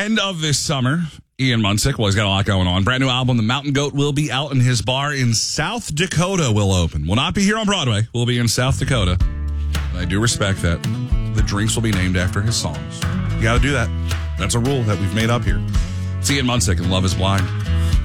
friend of this summer, Ian Munsick. Well, he's got a lot going on. Brand new album, The Mountain Goat, will be out, and his bar in South Dakota will open. Will not be here on Broadway. Will be in South Dakota. And I do respect that. The drinks will be named after his songs. You got to do that. That's a rule that we've made up here. It's Ian Munsick and Love is Blind.